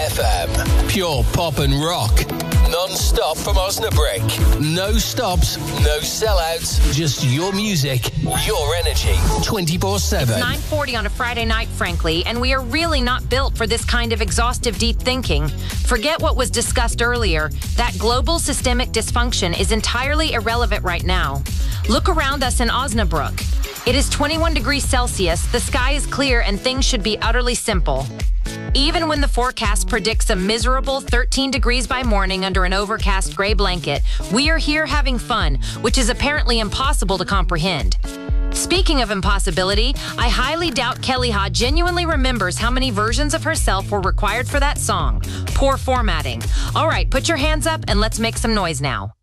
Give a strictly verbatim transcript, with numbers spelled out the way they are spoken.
F M. Pure pop and rock. Non-stop from Osnabrück. No stops, no sellouts. Just your music, your energy. twenty-four seven. It's nine forty on a Friday night, frankly, and we are really not built for this kind of exhaustive deep thinking. Forget what was discussed earlier. That global systemic dysfunction is entirely irrelevant right now. Look around us in Osnabrück. It is twenty-one degrees Celsius, the sky is clear, and things should be utterly simple. Even when the forecast predicts a miserable thirteen degrees by morning under an overcast gray blanket, we are here having fun, which is apparently impossible to comprehend. Speaking of impossibility, I highly doubt Kelly Ha genuinely remembers how many versions of herself were required for that song. Poor formatting. All right, put your hands up and let's make some noise now.